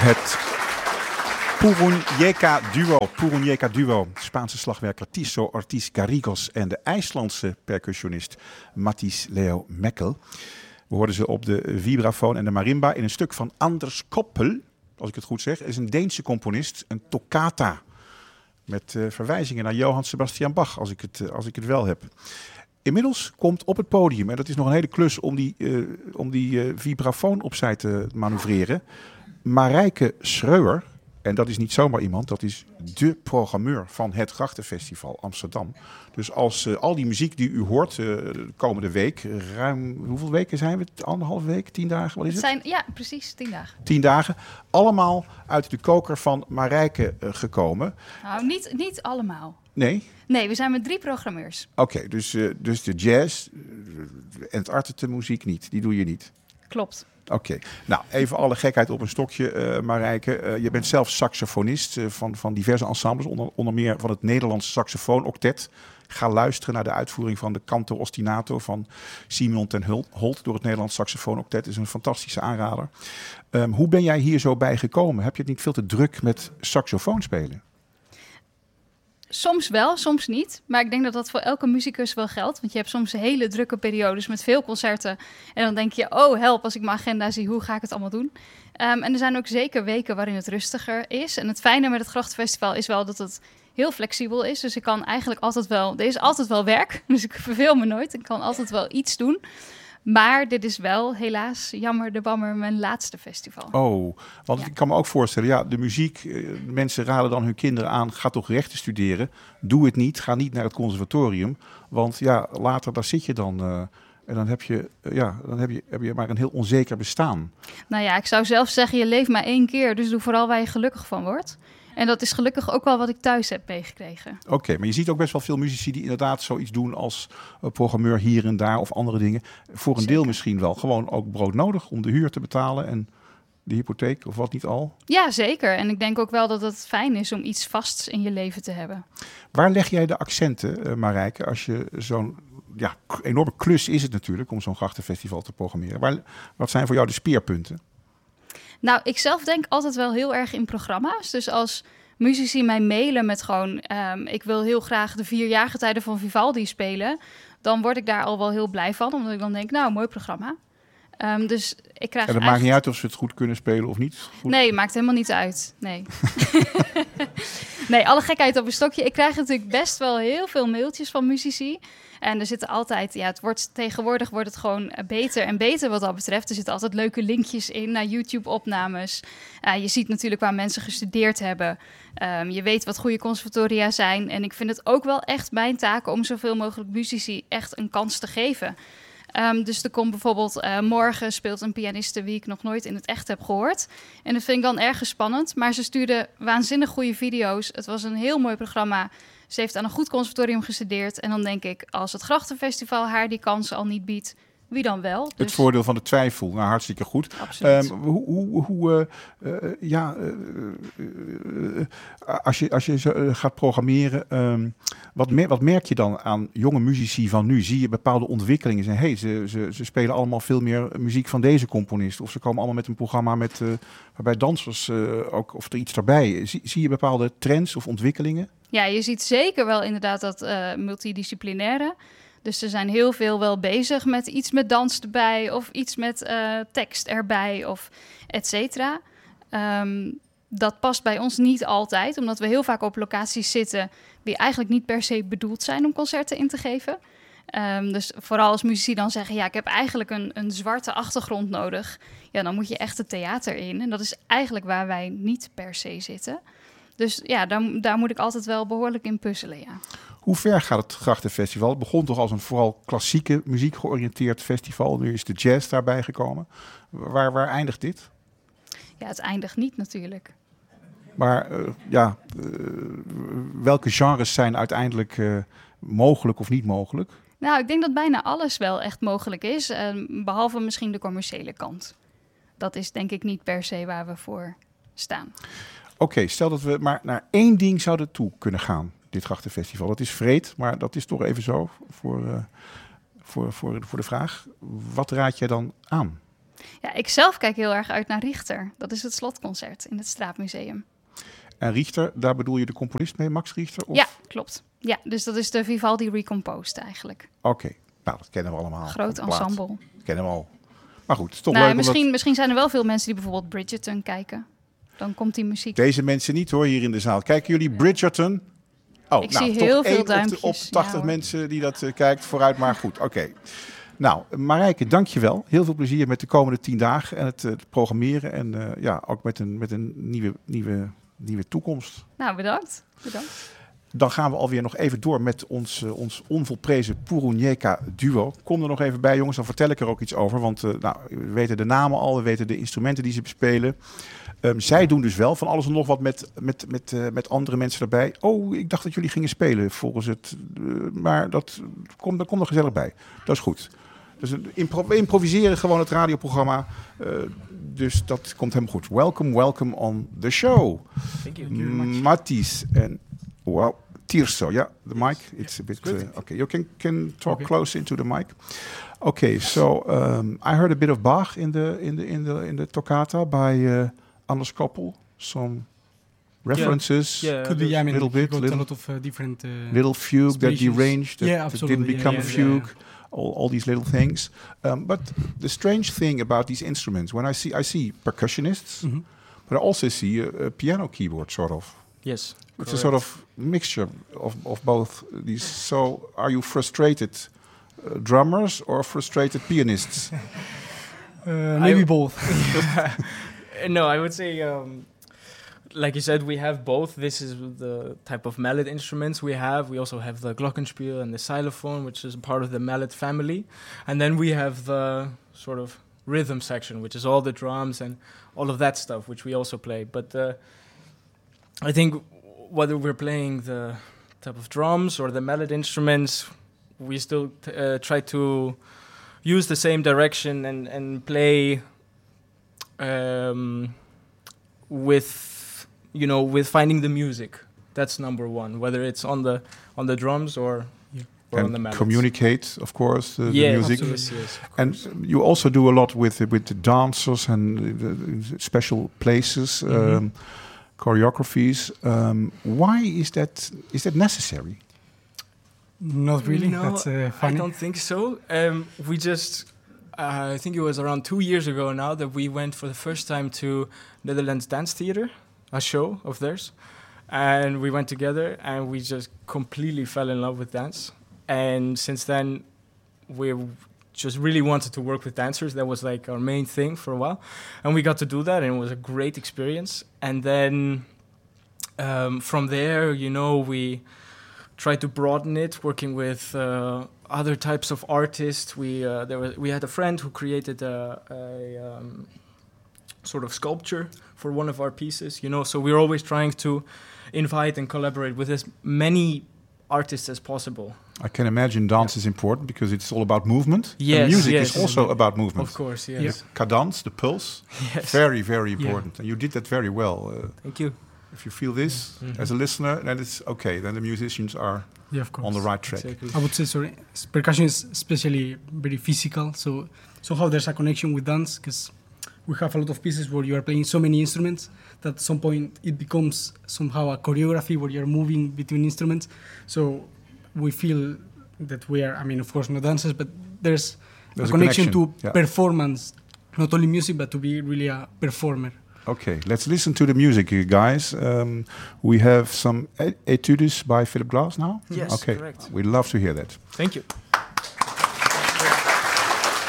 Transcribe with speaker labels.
Speaker 1: Het Purunjeka duo, Spaanse slagwerker Tiso Ortiz Garrigos en de IJslandse percussionist Matthijs Leo Meckel. We hoorden ze op de vibrafoon en de marimba in een stuk van Anders Koppel, als ik het goed zeg. Het is een Deense componist, een toccata, met verwijzingen naar Johann Sebastian Bach, als ik het wel heb. Inmiddels komt op het podium, en dat is nog een hele klus om die vibrafoon opzij te manoeuvreren, Marijke Schreuer. En dat is niet zomaar iemand, dat is de programmeur van het Grachtenfestival Amsterdam. Dus als al die muziek die u hoort de komende week, ruim hoeveel weken zijn we? 1,5 week, 10 dagen, wat is het?
Speaker 2: Ja, precies, 10 dagen.
Speaker 1: 10 dagen, allemaal uit de koker van Marijke gekomen.
Speaker 2: Nou, niet allemaal.
Speaker 1: Nee?
Speaker 2: Nee, we zijn met 3 programmeurs.
Speaker 1: Oké, dus de jazz en het artetenmuziek niet, die doe je niet?
Speaker 2: Klopt.
Speaker 1: Oké. Nou, even alle gekheid op een stokje, Marijke. Je bent zelf saxofonist van diverse ensembles, onder meer van het Nederlands Saxofoon-octet. Ga luisteren naar de uitvoering van de Canto Ostinato van Simeon ten Holt door het Nederlands Saxofoon-octet. Dat is een fantastische aanrader. Hoe ben jij hier zo bij gekomen? Heb je het niet veel te druk met saxofoon spelen?
Speaker 2: Soms wel, soms niet. Maar ik denk dat dat voor elke muzikus wel geldt. Want je hebt soms hele drukke periodes met veel concerten. En dan denk je, oh help, als ik mijn agenda zie, hoe ga ik het allemaal doen? En er zijn ook zeker weken waarin het rustiger is. En het fijne met het Grachtenfestival is wel dat het heel flexibel is. Dus ik kan eigenlijk altijd wel, er is altijd wel werk. Dus ik verveel me nooit. Ik kan altijd wel iets doen. Maar dit is wel, helaas, jammer de bammer, mijn laatste festival.
Speaker 1: Oh, want ik kan me ook voorstellen, ja, de muziek, mensen raden dan hun kinderen aan, ga toch rechten studeren. Doe het niet, ga niet naar het conservatorium. Want ja, later daar zit je dan en dan heb je maar een heel onzeker bestaan.
Speaker 2: Nou ja, ik zou zelf zeggen, je leeft maar 1 keer, dus doe vooral waar je gelukkig van wordt. En dat is gelukkig ook wel wat ik thuis heb meegekregen.
Speaker 1: Oké, maar je ziet ook best wel veel muzici die inderdaad zoiets doen als programmeur hier en daar of andere dingen. Voor een deel misschien wel. Gewoon ook brood nodig om de huur te betalen en de hypotheek of wat niet al.
Speaker 2: Ja, zeker. En ik denk ook wel dat het fijn is om iets vasts in je leven te hebben.
Speaker 1: Waar leg jij de accenten, Marijke, als je zo'n enorme klus is het natuurlijk om zo'n Grachtenfestival te programmeren. Wat zijn voor jou de speerpunten?
Speaker 2: Nou, ik zelf denk altijd wel heel erg in programma's. Dus als muzici mij mailen met gewoon, ik wil heel graag de 4 jaargetijden van Vivaldi spelen, dan word ik daar al wel heel blij van. Omdat ik dan denk, nou, mooi programma. Dus ik krijg
Speaker 1: en dat maakt niet uit of ze het goed kunnen spelen of niet? Goed.
Speaker 2: Nee, maakt helemaal niet uit. Nee. Nee, alle gekheid op een stokje. Ik krijg natuurlijk best wel heel veel mailtjes van muzici. En er zitten altijd, tegenwoordig wordt het gewoon beter en beter wat dat betreft. Er zitten altijd leuke linkjes in naar YouTube-opnames. Je ziet natuurlijk waar mensen gestudeerd hebben. Je weet wat goede conservatoria zijn. En ik vind het ook wel echt mijn taak om zoveel mogelijk muzici echt een kans te geven. Dus er komt bijvoorbeeld morgen speelt een pianiste wie ik nog nooit in het echt heb gehoord. En dat vind ik dan erg spannend. Maar ze stuurde waanzinnig goede video's. Het was een heel mooi programma. Ze heeft aan een goed conservatorium gestudeerd. En dan denk ik, als het Grachtenfestival haar die kans al niet biedt, wie dan wel? Dus
Speaker 1: het voordeel van de twijfel. Nou, hartstikke goed.
Speaker 2: Absoluut.
Speaker 1: Als je gaat programmeren, wat merk je dan aan jonge muzici van nu? Zie je bepaalde ontwikkelingen? Ze spelen allemaal veel meer muziek van deze componist. Of ze komen allemaal met een programma waarbij dansers ook, of er iets daarbij. Zie je bepaalde trends of ontwikkelingen?
Speaker 2: Ja, je ziet zeker wel inderdaad dat multidisciplinaire. Dus er zijn heel veel wel bezig met iets met dans erbij of iets met tekst erbij of et cetera. Dat past bij ons niet altijd, omdat we heel vaak op locaties zitten die eigenlijk niet per se bedoeld zijn om concerten in te geven. Dus vooral als muzici dan zeggen, ja, ik heb eigenlijk een zwarte achtergrond nodig. Ja, dan moet je echt het theater in. En dat is eigenlijk waar wij niet per se zitten. Dus ja, daar moet ik altijd wel behoorlijk in puzzelen, ja.
Speaker 1: Hoe ver gaat het Grachtenfestival? Het begon toch als een vooral klassieke muziek georiënteerd festival. Nu is de jazz daarbij gekomen. Waar eindigt dit?
Speaker 2: Ja, het eindigt niet natuurlijk.
Speaker 1: Maar welke genres zijn uiteindelijk mogelijk of niet mogelijk?
Speaker 2: Nou, ik denk dat bijna alles wel echt mogelijk is. Behalve misschien de commerciële kant. Dat is denk ik niet per se waar we voor staan.
Speaker 1: Oké, stel dat we maar naar 1 ding zouden toe kunnen gaan, dit Grachtenfestival. Dat is vreed, maar dat is toch even zo voor de vraag. Wat raad jij dan aan?
Speaker 2: Ja, ik zelf kijk heel erg uit naar Richter. Dat is het slotconcert in het Straatmuseum.
Speaker 1: En Richter, daar bedoel je de componist mee, Max Richter? Of?
Speaker 2: Ja, klopt. Ja, dus dat is de Vivaldi Recomposed eigenlijk.
Speaker 1: Oké, nou dat kennen we allemaal.
Speaker 2: Groot ensemble.
Speaker 1: Dat kennen we al. Maar goed, het is toch leuk.
Speaker 2: Misschien zijn er wel veel mensen die bijvoorbeeld Bridgerton kijken. Dan komt die muziek.
Speaker 1: Deze mensen niet hoor, hier in de zaal. Kijken jullie Bridgerton? Oh,
Speaker 2: ik zie heel veel duimpjes.
Speaker 1: Op 80 mensen die dat kijkt, vooruit maar goed. Oké. Nou, Marijke, dank je wel. Heel veel plezier met de komende 10 dagen en het programmeren. En ook met een nieuwe toekomst.
Speaker 2: Nou, bedankt.
Speaker 1: Dan gaan we alweer nog even door met ons onvolprezen Purunieka duo. Kom er nog even bij, jongens, dan vertel ik er ook iets over. Want we weten de namen al, we weten de instrumenten die ze bespelen. Zij doen dus wel van alles en nog wat met andere mensen erbij. Oh, ik dacht dat jullie gingen spelen volgens het... maar dat komt er gezellig bij. Dat is goed. Dus we improviseren gewoon het radioprogramma. Dus dat komt helemaal goed. Welcome on the show.
Speaker 3: Thank you very much.
Speaker 1: Matthijs en... Wow, Tirso, yeah, the mic. It's a bit okay. You can talk close into the mic. Okay, so I heard a bit of Bach in the toccata by Anders Koppel. Some references.
Speaker 4: Yeah, could be. I mean,
Speaker 1: little
Speaker 4: a lot of different
Speaker 1: little fugue that deranged. That didn't become a fugue.
Speaker 4: Yeah.
Speaker 1: All these little things. But the strange thing about these instruments, when I see percussionists, but I also see a piano keyboard sort of.
Speaker 3: Yes.
Speaker 1: It's a sort of mixture of both these. So are you frustrated drummers or frustrated pianists?
Speaker 4: Maybe both.
Speaker 3: No, I would say, like you said, we have both. This is the type of mallet instruments we have. We also have the glockenspiel and the xylophone, which is part of the mallet family. And then we have the sort of rhythm section, which is all the drums and all of that stuff, which we also play. But I think whether we're playing the type of drums or the mallet instruments, we still try to use the same direction and play with finding the music. That's number one, whether it's on the drums or on the mallets.
Speaker 1: Communicate, of course, the music.
Speaker 3: Yes,
Speaker 1: and you also do a lot with the dancers and the special places. Choreographies. Why is that necessary?
Speaker 4: Not really.
Speaker 3: No,
Speaker 4: That's funny.
Speaker 3: I don't think so. We just, I think it was around 2 years ago now that we went for the first time to Netherlands Dance Theater, a show of theirs. And we went together and we just completely fell in love with dance. And since then, we just really wanted to work with dancers. That was like our main thing for a while. And we got to do that and it was a great experience. And then from there, we tried to broaden it, working with other types of artists. We had a friend who created a sort of sculpture for one of our pieces, so we're always trying to invite and collaborate with as many artists as possible.
Speaker 1: I can imagine dance is important because it's all about movement.
Speaker 3: Yes,
Speaker 1: and music is also about movement.
Speaker 3: Of course, yes.
Speaker 1: The cadence, the pulse, very, very important. And you did that very well.
Speaker 3: Thank you.
Speaker 1: If you feel this as a listener, then it's okay. Then the musicians are on the right track.
Speaker 3: Exactly.
Speaker 4: I would say, percussion is especially very physical. So somehow there's a connection with dance because we have a lot of pieces where you are playing so many instruments that at some point it becomes somehow a choreography where you're moving between instruments. So we feel that we are, of course, not dancers, but there's a connection to performance, not only music, but to be really a performer.
Speaker 1: Okay, let's listen to the music, you guys. We have some etudes by Philip Glass now?
Speaker 3: Yes,
Speaker 1: okay.
Speaker 3: correct.
Speaker 1: We'd love to hear that.
Speaker 3: Thank you.